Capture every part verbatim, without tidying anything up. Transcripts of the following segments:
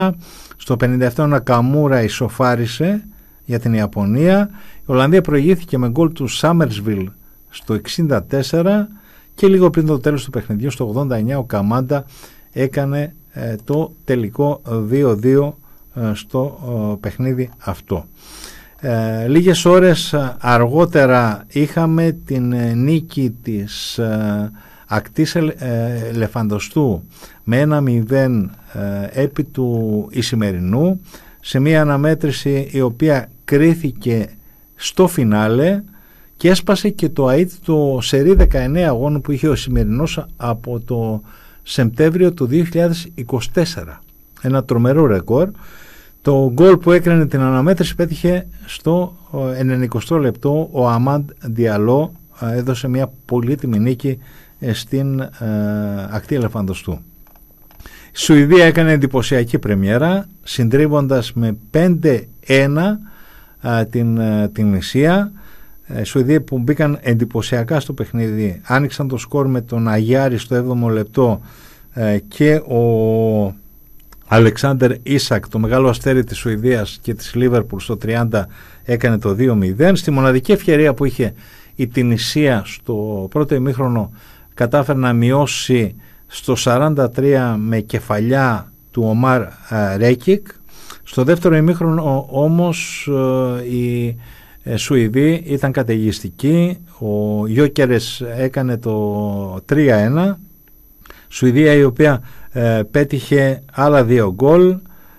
Στο πενήντα επτά ο Νακαμούρα ισοφάρισε για την Ιαπωνία. Η Ολλανδία προηγήθηκε με γκολ του Σάμερσβιλ στο εξήντα τέσσερα και λίγο πριν το τέλος του παιχνιδιού στο ογδόντα εννιά ο Καμάντα έκανε ε, το τελικό δύο δύο ε, στο ε, παιχνίδι αυτό. Ε, λίγες ώρες αργότερα είχαμε την ε, νίκη της ε, Ακτής ε, Ελεφαντοστού με ένα μηδέν ε, επί του Ισημερινού, σε μια αναμέτρηση η οποία κρίθηκε στο φινάλε και έσπασε και το ΑΕΤ το σερί δεκαεννέα αγώνων που είχε ο Ισημερινός από το Σεπτέμβριο του δύο χιλιάδες είκοσι τέσσερα. Ένα τρομερό ρεκόρ. Το γκολ που έκρινε την αναμέτρηση πέτυχε στο ενενηκοστό λεπτό. Ο Αμάντ Διαλό έδωσε μια πολύτιμη νίκη στην ε, Ακτή Ελεφαντοστού. Η Σουηδία έκανε εντυπωσιακή πρεμιέρα συντρίβοντας με πέντε ένα ε, την, ε, την Ισία. Οι Σουηδοί που μπήκαν εντυπωσιακά στο παιχνίδι άνοιξαν το σκορ με τον Αγιάρη στο έβδομο λεπτό ε, και ο Αλεξάντερ Ίσακ, το μεγάλο αστέρι της Σουηδίας και της Λίβερπουλ, στο τριάντα έκανε το δύο μηδέν. Στη μοναδική ευκαιρία που είχε η Τινησία στο πρώτο ημίχρονο κατάφερε να μειώσει στο σαράντα τρία με κεφαλιά του Ομάρ ε, Ρέκικ. Στο δεύτερο ημίχρονο όμως ε, η ε, Σουηδοί ήταν καταιγιστικοί. Ο Γιόκερες έκανε το τρία ένα. Σουηδία η οποία ε, πέτυχε άλλα δύο γκολ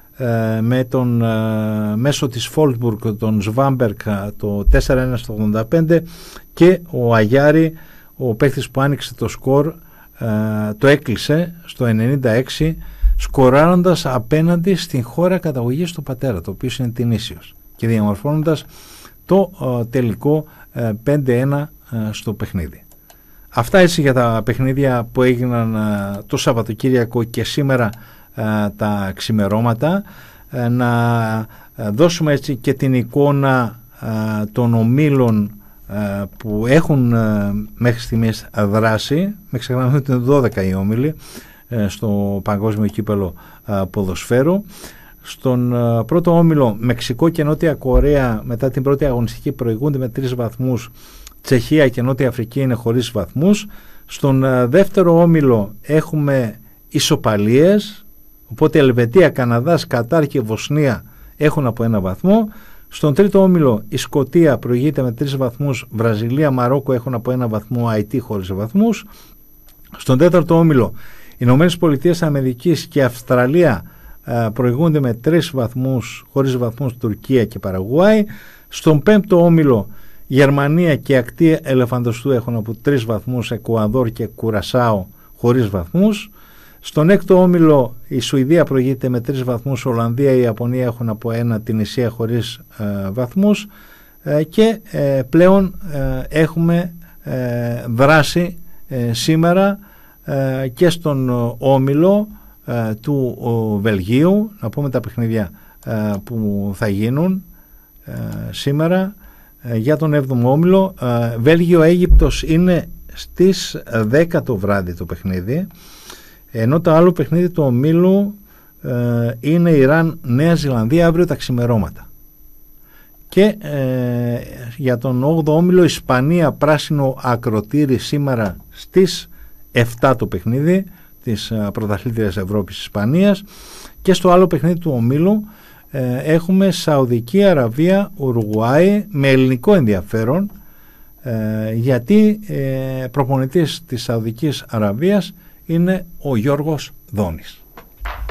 ε, με τον ε, μέσο της Φόλσμπουργκ τον Σβάμπερκ το τέσσερα ένα στο ογδόντα πέντε και ο Αγιάρη, ο παίκτης που άνοιξε το σκορ, ε, το έκλεισε στο ενενήντα έξι σκοράροντας απέναντι στην χώρα καταγωγής του πατέρα, το οποίο είναι Τινήσιος, και διαμορφώνοντας το ε, τελικό ε, πέντε ένα ε, στο παιχνίδι. Αυτά έτσι για τα παιχνίδια που έγιναν ε, το Σαββατοκύριακο και σήμερα ε, τα ξημερώματα. Ε, να ε, δώσουμε έτσι και την εικόνα ε, των ομίλων ε, που έχουν ε, μέχρι στιγμής δράση. Μην ξεχνάμε ότι είναι δώδεκα οι όμιλοι ε, στο Παγκόσμιο Κύπελλο ε, Ποδοσφαίρου. Στον ε, πρώτο όμιλο Μεξικό και Νότια Κορέα μετά την πρώτη αγωνιστική προηγούνται με τρεις βαθμούς. Τσεχία και Νότια Αφρική είναι χωρίς βαθμούς. Στον ε, δεύτερο όμιλο έχουμε ισοπαλίες, οπότε Ελβετία, Καναδάς, Κατάρ και Βοσνία έχουν από ένα βαθμό. Στον τρίτο όμιλο η Σκωτία προηγείται με τρεις βαθμούς, Βραζιλία, Μαρόκο έχουν από ένα βαθμό, Αϊτή χωρίς βαθμούς. Στον τέταρτο όμιλο οι Ηνωμένες Πολιτείες Αμερικής και Αυστραλία ε, προηγούνται με τρεις βαθμούς, χωρίς βαθμούς Τουρκία και Παραγουάη. Στον πέμπτο όμιλο Γερμανία και Ακτή Ελεφαντοστού έχουν από τρεις βαθμούς, Εκουαδόρ και Κουρασάο χωρίς βαθμούς. Στον έκτο όμιλο η Σουηδία προηγείται με τρεις βαθμούς, Ολλανδία, η Ιαπωνία έχουν από ένα, την Ισία χωρίς ε, βαθμούς ε, και ε, πλέον ε, έχουμε ε, δράση ε, σήμερα ε, και στον όμιλο ε, του ο, Βελγίου. Να πούμε τα παιχνίδια ε, που θα γίνουν ε, σήμερα ε, για τον έβδομο όμιλο. ε, Βέλγιο-Αίγυπτος είναι στις δέκα το βράδυ το παιχνίδι, ενώ το άλλο παιχνίδι του ομίλου ε, είναι Ιράν-Νέα Ζηλανδία αύριο τα ξημερώματα. Και ε, για τον όγδοο όμιλο Ισπανία πράσινο ακροτήρι σήμερα στις επτά το παιχνίδι της ε, πρωταθλήτριας Ευρώπης Ισπανίας. Και στο άλλο παιχνίδι του ομίλου ε, έχουμε Σαουδική Αραβία Ουρουγουάη με ελληνικό ενδιαφέρον, ε, γιατί ε, προπονητής της Σαουδικής Αραβίας είναι ο Γιώργος Δόνης.